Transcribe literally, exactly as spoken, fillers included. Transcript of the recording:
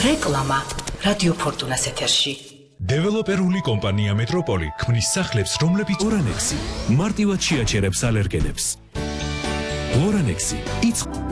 რეკლამა რადიო ფორტუნას ეთერში. დეველოპერული კომპანია მეტროპოლი ქმნის სახლებს, რომლებიც ორანექსი მარტივად შეაჩერებს ალერგენებს. ორანექსი